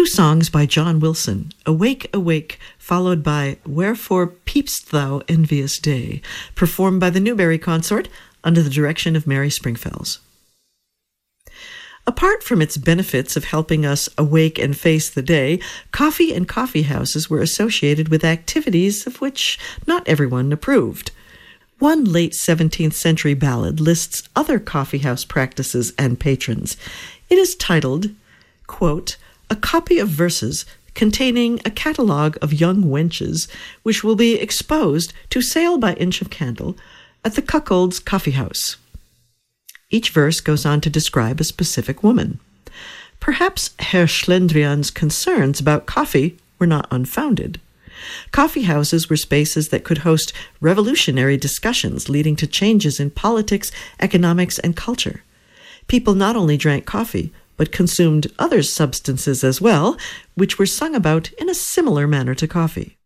songs by John Wilson, Awake, Awake, followed by Wherefore Peep'st Thou, Envious Day, performed by the Newberry Consort under the direction of Mary Springfells. Apart from its benefits of helping us awake and face the day, coffee and coffee houses were associated with activities of which not everyone approved. One late 17th century ballad lists other coffeehouse practices and patrons. It is titled, quote, "A copy of verses containing a catalogue of young wenches, which will be exposed to sale by inch of candle at the Cuckold's Coffee House." Each verse goes on to describe a specific woman. Perhaps Herr Schlendrian's concerns about coffee were not unfounded. Coffee houses were spaces that could host revolutionary discussions leading to changes in politics, economics, and culture. People not only drank coffee, but consumed other substances as well, which were sung about in a similar manner to coffee.